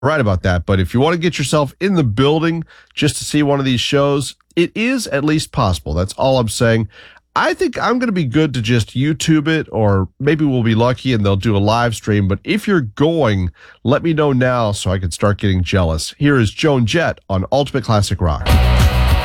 Right about that. But if you want to get yourself in the building just to see one of these shows, it is at least possible. That's all I'm saying. I think I'm going to be good to just YouTube it, or maybe we'll be lucky and they'll do a live stream. But if you're going, let me know now so I can start getting jealous. Here is Joan Jett on Ultimate Classic Rock.